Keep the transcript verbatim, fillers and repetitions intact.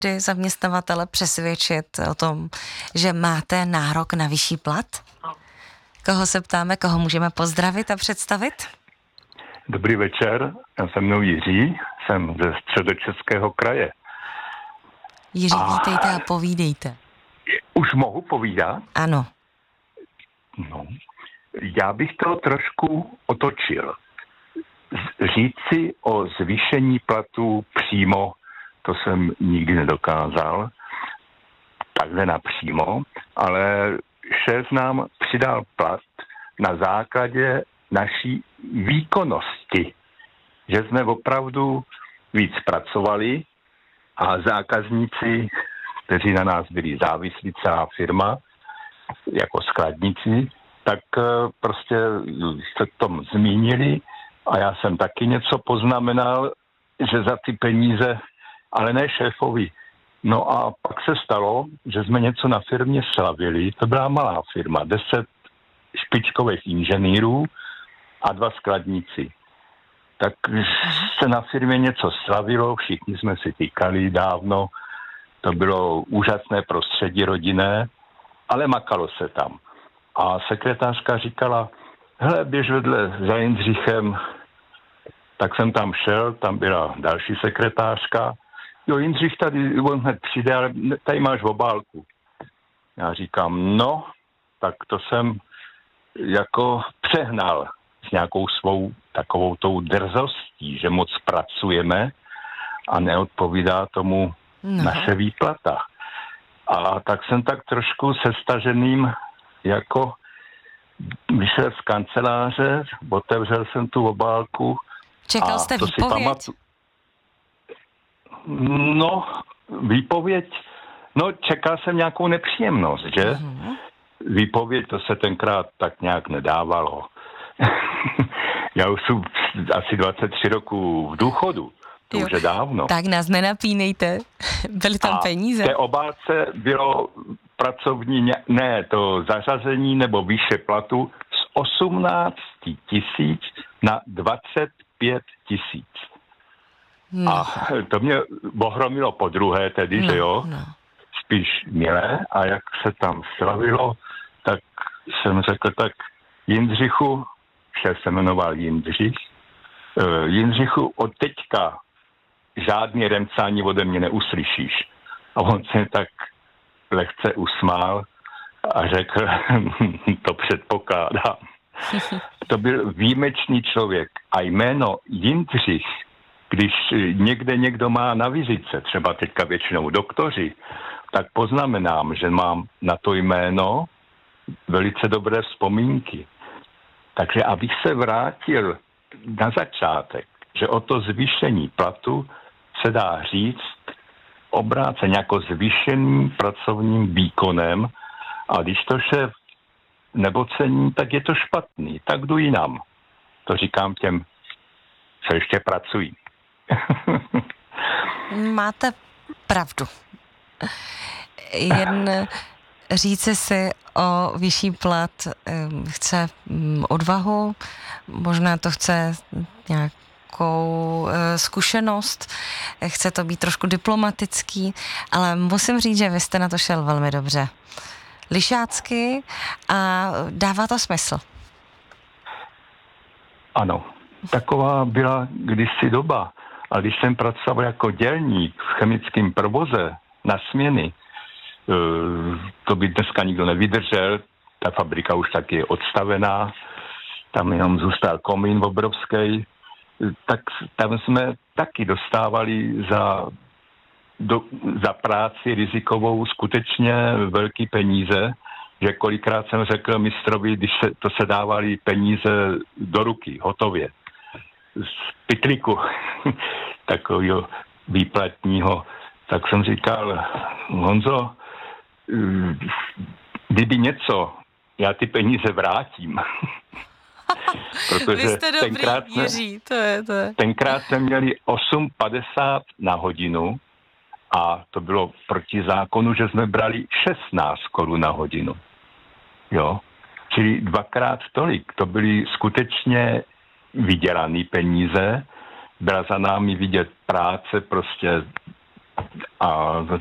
zaměstnavatele přesvědčit o tom, že máte nárok na vyšší plat? Koho se ptáme, koho můžeme pozdravit a představit? Dobrý večer, já jsem mnou Jiří, jsem ze Středočeského kraje. Jiří, a... vítejte a povídejte. Už mohu povídat? Ano. No, já bych to trošku otočil. Říci o zvýšení platů přímo, to jsem nikdy nedokázal, takhle napřímo, ale šéf nám přidal plat na základě naší výkonnosti, že jsme opravdu víc pracovali a zákazníci, kteří na nás byli závislí, celá firma, jako skladníci, tak prostě se tom zmínili a já jsem taky něco poznamenal, že za ty peníze, ale ne šéfovi. No a pak se stalo, že jsme něco na firmě slavili, to byla malá firma, deset špičkových inženýrů a dva skladníci. Tak se na firmě něco slavilo, všichni jsme si týkali dávno, to bylo úžasné prostředí rodinné, ale makalo se tam. A sekretářka říkala, hele, běž vedle za Jindřichem, tak jsem tam šel, tam byla další sekretářka, jo, Jindřich tady, on hned přijde, ale tady máš obálku. Já říkám, no, tak to jsem jako přehnal s nějakou svou takovou tou drzostí, že moc pracujeme a neodpovídá tomu no. naše výplata. A tak jsem tak trošku sestaženým jako vyšel z kanceláře, otevřel jsem tu obálku. Čekal jste výpověď? Pamatu... No, výpověď, no čekal jsem nějakou nepříjemnost, že? Uh-huh. Výpověď, to se tenkrát tak nějak nedávalo. Já už jsem asi dvacet tři roků v důchodu, to jo. už je dávno. Tak nás nenapínejte, byly tam a peníze. V té obálce bylo pracovní, ne, to zařazení nebo výše platu z osmnáct tisíc na dvacet pět tisíc. No. A to mě ohromilo po druhé tedy, no, že jo, no. spíš milé. A jak se tam slavilo, tak jsem řekl, tak Jindřichu, šéf se jmenoval Jindřich, uh, Jindřichu, od teďka žádný remcání ode mě neuslyšíš. A on se tak lehce usmál a řekl, to předpokládám. To byl výjimečný člověk. A jméno Jindřich, když někde někdo má na vizice, třeba teďka většinou doktoři, tak poznamenám, že mám na to jméno velice dobré vzpomínky. Takže abych se vrátil na začátek, že o to zvýšení platu se dá říct obráceně jako zvýšeným pracovním výkonem a když to šéf nebo cení, tak je to špatný, tak jdu jinam. To říkám těm, co ještě pracují. Máte pravdu. Jen říci si o vyšší plat chce odvahu, možná to chce nějakou zkušenost, chce to být trošku diplomatický, ale musím říct, že vy jste na to šel velmi dobře. Lišácky a dává to smysl. Ano, taková byla kdysi doba. A když jsem pracoval jako dělník v chemickém provoze na směny, to by dneska nikdo nevydržel, ta fabrika už taky je odstavená, tam jenom zůstal komín obrovský, tak tam jsme taky dostávali za, do, za práci rizikovou skutečně velký peníze, že kolikrát jsem řekl mistrovi, když se, to se dávali peníze do ruky, hotově, z pytliku takového výplatního, tak jsem říkal, Honzo, kdyby něco, já ty peníze vrátím. Protože Vy jste dobrý, tenkrát, Jiří, to je, to je. Tenkrát jsme měli osm padesát na hodinu a to bylo proti zákonu, že jsme brali šestnáct korun na hodinu. Jo, čili dvakrát tolik. To byly skutečně vydělané peníze, byla za námi vidět práce prostě a